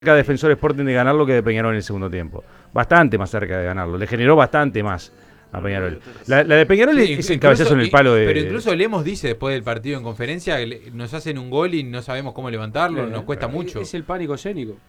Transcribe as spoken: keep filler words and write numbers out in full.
cerca de Defensor Sporting de ganarlo que de Peñarol en el segundo tiempo. Bastante más cerca de ganarlo. Le generó bastante más a Peñarol. La, la de Peñarol Sí, es el cabezazo en el palo de... Pero incluso Lemos dice después del partido en conferencia, nos hacen un gol y no sabemos cómo levantarlo, nos cuesta mucho. Es el pánico escénico.